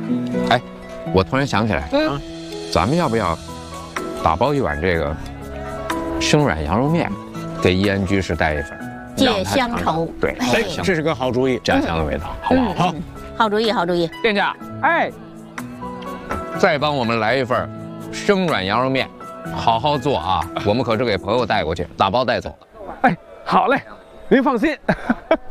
哎，我突然想起来，咱们要不要打包一碗这个生软羊肉面，给易安居士带一份， 解乡愁。 对， 哎，这是个好主意， 家乡的味道，好不好？好， 好主意，好主意。 店家，哎，再帮我们来一份生软羊肉面，好好做啊！我们可是给朋友带过去，打包带走的。 哎，好嘞，您放心。